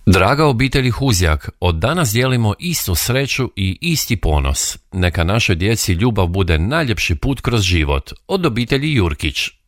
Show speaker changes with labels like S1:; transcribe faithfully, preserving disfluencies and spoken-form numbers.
S1: Draga obitelji Huzjak, od danas dijelimo istu sreću i isti ponos. Neka našoj djeci ljubav bude najljepši put kroz život. Od obitelji Jurkić.